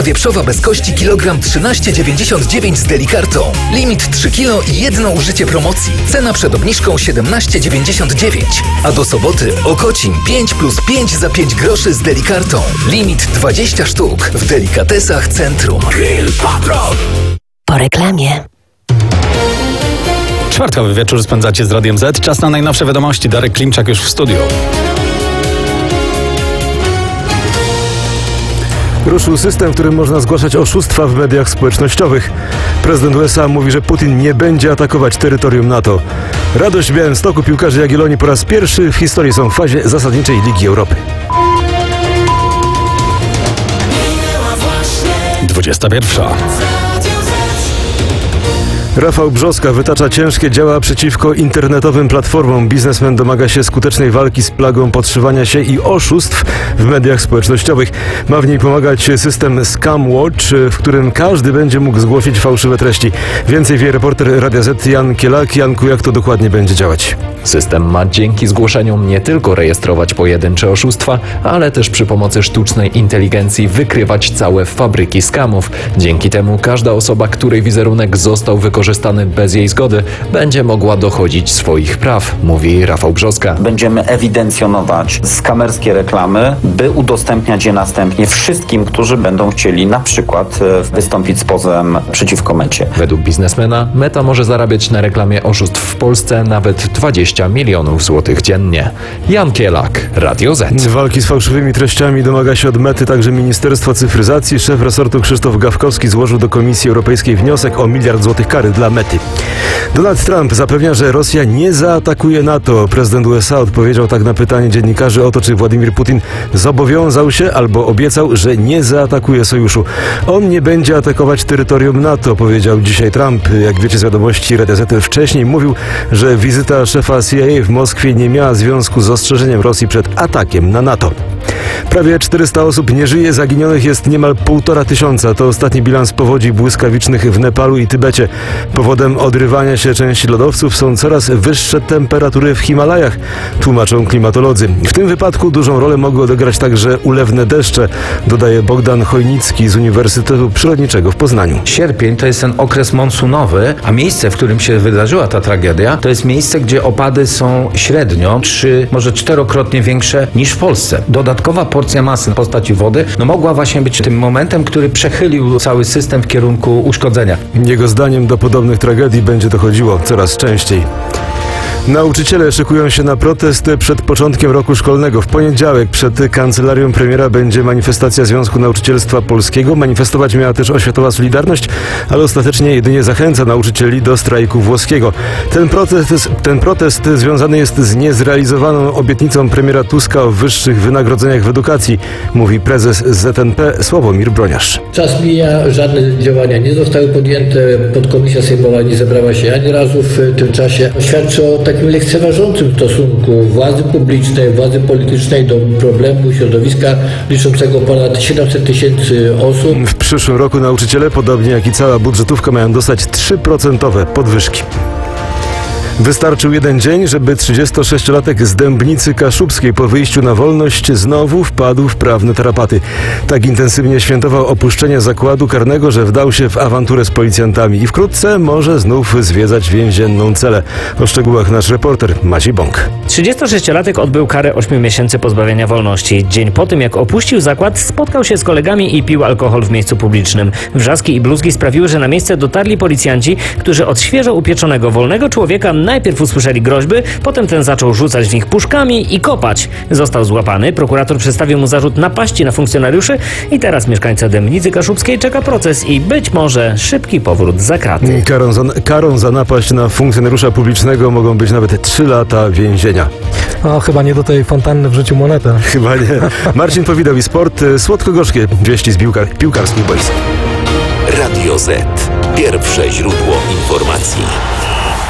Wieprzowa bez kości kilogram 13,99 z Delikartą. Limit 3 kg i jedno użycie promocji. Cena przed obniżką 17,99. A do soboty Okocim 5 plus 5 za 5 groszy z Delikartą. Limit 20 sztuk w Delikatesach Centrum. Grill Patrol. Po reklamie. Czwartkowy wieczór spędzacie z Radiem Z. Czas na najnowsze wiadomości. Darek Klimczak już w studiu. Ruszył system, w którym można zgłaszać oszustwa w mediach społecznościowych. Prezydent USA mówi, że Putin nie będzie atakować terytorium NATO. Radość w Białymstoku. Piłkarze Jagiellonii po raz pierwszy w historii są w fazie zasadniczej Ligi Europy. 21. Rafał Brzoska wytacza ciężkie działa przeciwko internetowym platformom. Biznesmen domaga się skutecznej walki z plagą podszywania się i oszustw w mediach społecznościowych. Ma w niej pomagać system Scam Watch, w którym każdy będzie mógł zgłosić fałszywe treści. Więcej wie reporter Radia Z Jan Kielak. Janku, jak to dokładnie będzie działać? System ma dzięki zgłoszeniom nie tylko rejestrować pojedyncze oszustwa, ale też przy pomocy sztucznej inteligencji wykrywać całe fabryki skamów. Dzięki temu każda osoba, której wizerunek został wykorzystany bez jej zgody, będzie mogła dochodzić swoich praw, mówi Rafał Brzoska. Będziemy ewidencjonować skamerskie reklamy, by udostępniać je następnie wszystkim, którzy będą chcieli na przykład wystąpić z pozwem przeciwko Mecie. Według biznesmena Meta może zarabiać na reklamie oszustw w Polsce nawet 20 milionów złotych dziennie. Jan Kielak, Radio Z. Walki z fałszywymi treściami domaga się od Mety także Ministerstwo Cyfryzacji. Szef resortu Krzysztof Gawkowski złożył do Komisji Europejskiej wniosek o 1 miliard złotych kary dla Mety. Donald Trump zapewnia, że Rosja nie zaatakuje NATO. Prezydent USA odpowiedział tak na pytanie dziennikarzy o to, czy Władimir Putin zobowiązał się albo obiecał, że nie zaatakuje sojuszu. On nie będzie atakować terytorium NATO, powiedział dzisiaj Trump. Jak wiecie z wiadomości, Radia Z wcześniej mówił, że wizyta szefa CIA w Moskwie nie miała związku z ostrzeżeniem Rosji przed atakiem na NATO. Prawie 400 osób nie żyje, zaginionych jest niemal 1500. To ostatni bilans powodzi błyskawicznych w Nepalu i Tybecie. Powodem odrywania się części lodowców są coraz wyższe temperatury w Himalajach, tłumaczą klimatolodzy. W tym wypadku dużą rolę mogły odegrać także ulewne deszcze, dodaje Bogdan Chojnicki z Uniwersytetu Przyrodniczego w Poznaniu. Sierpień to jest ten okres monsunowy, a miejsce, w którym się wydarzyła ta tragedia, to jest miejsce, gdzie opady są średnio 3, może 4-krotnie większe niż w Polsce. Dodatkowa porcja masy w postaci wody mogła właśnie być tym momentem, który przechylił cały system w kierunku uszkodzenia. Jego zdaniem do podobnych tragedii będzie dochodziło coraz częściej. Nauczyciele szykują się na protest przed początkiem roku szkolnego. W poniedziałek przed kancelarią premiera będzie manifestacja Związku Nauczycielstwa Polskiego. Manifestować miała też Oświatowa Solidarność, ale ostatecznie jedynie zachęca nauczycieli do strajku włoskiego. Ten protest związany jest z niezrealizowaną obietnicą premiera Tuska o wyższych wynagrodzeniach w edukacji, mówi prezes ZNP Sławomir Broniarz. Czas mija, żadne działania nie zostały podjęte. Podkomisja sejmowa nie zebrała się ani razu w tym czasie. Świadczy o takim lekceważącym stosunku władzy publicznej, władzy politycznej do problemu środowiska liczącego ponad 700 tysięcy osób. W przyszłym roku nauczyciele, podobnie jak i cała budżetówka, mają dostać 3% podwyżki. Wystarczył jeden dzień, żeby 36-latek z Dębnicy Kaszubskiej po wyjściu na wolność znowu wpadł w prawne tarapaty. Tak intensywnie świętował opuszczenie zakładu karnego, że wdał się w awanturę z policjantami i wkrótce może znów zwiedzać więzienną celę. O szczegółach nasz reporter Maciej Bąk. 36-latek odbył karę 8 miesięcy pozbawienia wolności. Dzień po tym, jak opuścił zakład, spotkał się z kolegami i pił alkohol w miejscu publicznym. Wrzaski i bluzgi sprawiły, że na miejsce dotarli policjanci, którzy od świeżo upieczonego wolnego człowieka najpierw usłyszeli groźby, potem ten zaczął rzucać w nich puszkami i kopać. Został złapany, prokurator przedstawił mu zarzut napaści na funkcjonariuszy i teraz mieszkańca Dębnicy Kaszubskiej czeka proces i być może szybki powrót za kraty. Karą za napaść na funkcjonariusza publicznego mogą być nawet 3 lata więzienia. O, chyba nie do tej fontanny w życiu monetę. Chyba nie. Marcin Powidał i sport. Słodko-gorzkie wieści z piłkarskich boisk. Radio Z. Pierwsze źródło informacji.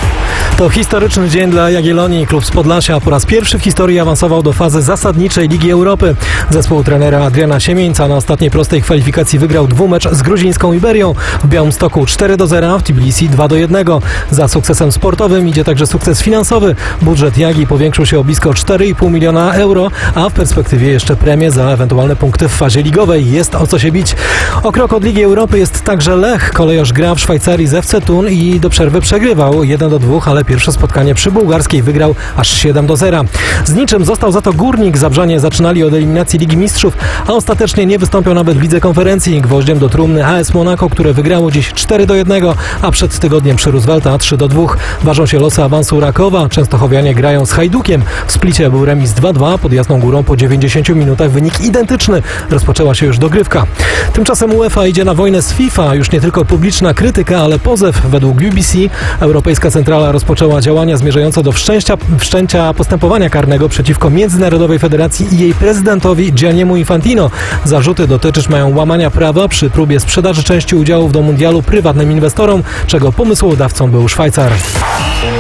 To historyczny dzień dla Jagiellonii. Klub z Podlasia po raz pierwszy w historii awansował do fazy zasadniczej Ligi Europy. Zespół trenera Adriana Siemieńca na ostatniej prostej kwalifikacji wygrał dwumecz z gruzińską Iberią. W Białymstoku 4-0, w Tbilisi 2-1. Za sukcesem sportowym idzie także sukces finansowy. Budżet Jagi powiększył się o blisko 4,5 miliona euro, a w perspektywie jeszcze premie za ewentualne punkty w fazie ligowej. Jest o co się bić. O krok od Ligi Europy jest także Lech. Kolejorz gra w Szwajcarii z FC Thun i do przerwy przegrywał 1-2, ale pierwsze spotkanie przy bułgarskiej wygrał aż 7-0. Z niczym został za to Górnik. Zabrzanie zaczynali od eliminacji Ligi Mistrzów, a ostatecznie nie wystąpią nawet w Lidze Konferencji. Gwoździem do trumny AS Monaco, które wygrało dziś 4-1, a przed tygodniem przy Roosevelta 3-2. Ważą się losy awansu Rakowa. Częstochowianie grają z Hajdukiem. W Splicie był remis 2-2, pod Jasną Górą po 90 minutach wynik identyczny. Rozpoczęła się już dogrywka. Tymczasem UEFA idzie na wojnę z FIFA. Już nie tylko publiczna krytyka, ale pozew. Według BBC Europejska Centrala rozpoczęła działania zmierzające do wszczęcia postępowania karnego przeciwko Międzynarodowej Federacji i jej prezydentowi Gianniemu Infantino. Zarzuty dotyczyć mają łamania prawa przy próbie sprzedaży części udziałów do mundialu prywatnym inwestorom, czego pomysłodawcą był Szwajcar.